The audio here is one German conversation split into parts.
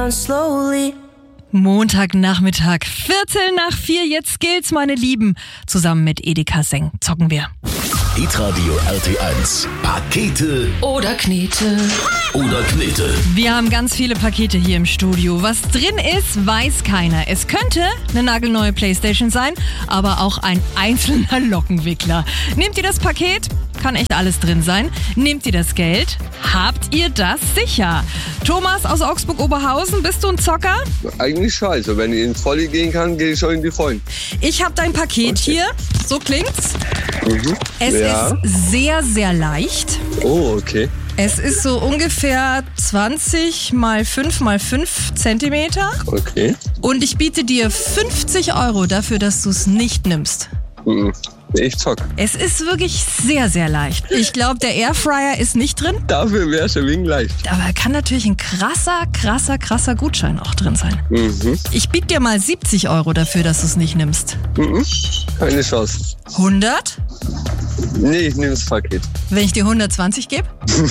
down slowly. Montagnachmittag, 4:15, jetzt gilt's, meine Lieben. Zusammen mit Edeka Seng zocken wir. Hitradio RT1. Pakete Oder Knete. oder Knete. Wir haben ganz viele Pakete hier im Studio. Was drin ist, weiß keiner. Es könnte eine nagelneue Playstation sein, aber auch ein einzelner Lockenwickler. Nehmt ihr das Paket? Kann echt alles drin sein. Nehmt ihr das Geld? Habt ihr das sicher? Thomas aus Augsburg-Oberhausen, bist du ein Zocker? Eigentlich schon. Also wenn ich ins Volle gehen kann, gehe ich schon in die Vollen. Ich habe dein Paket hier. So klingt's. Es Ja. ist sehr, sehr leicht. Oh, okay. Es ist so ungefähr 20 mal 5 mal 5 Zentimeter. Okay. Und ich biete dir 50 € dafür, dass du es nicht nimmst. Ich zock. Es ist wirklich sehr, sehr leicht. Ich glaube, der Airfryer ist nicht drin. Dafür wäre es ein wenig leicht. Aber kann natürlich ein krasser Gutschein auch drin sein. Ich biete dir mal 70 € dafür, dass du es nicht nimmst. Keine Chance. 100? Nee, ich nehme das Paket. Wenn ich dir 120 gebe?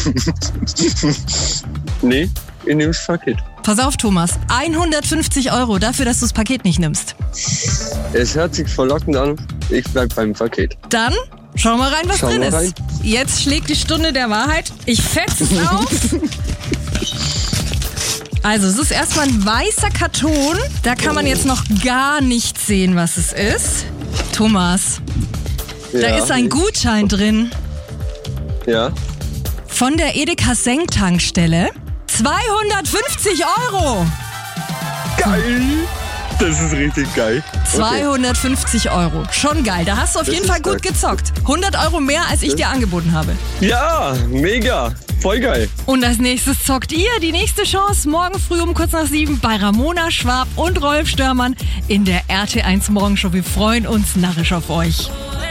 Nee, ich nehme das Paket. Pass auf, Thomas. 150 € dafür, dass du das Paket nicht nimmst. Es hört sich verlockend an. Ich bleib beim Paket. Dann schau mal rein, was Schau drin mal ist. rein. Jetzt schlägt die Stunde der Wahrheit. Ich fetze es auf. Also, es ist erstmal ein weißer Karton. Da kann man jetzt noch gar nicht sehen, was es ist. Thomas, da Ja, ist ein Gutschein drin Ja. von der Edeka Seng Tankstelle. 250 €. Geil. Das ist richtig geil. 250 €. Schon geil. Da hast du auf Das jeden ist Fall gut stark. gezockt. 100 € mehr, als ich dir angeboten habe. Ja, mega. Voll geil. Und als nächstes zockt ihr die nächste Chance morgen früh um kurz nach 7 bei Ramona Schwab und Rolf Störmann in der RT1 Morgenshow. Wir freuen uns narrisch auf euch.